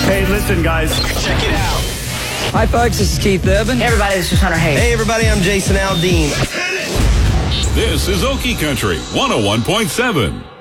Hey, listen, guys. Check it out. Hi, folks. This is Keith Urban. Hey, everybody. This is Hunter Hayes. Hey, everybody. I'm Jason Aldean. This is Okie Country 101.7.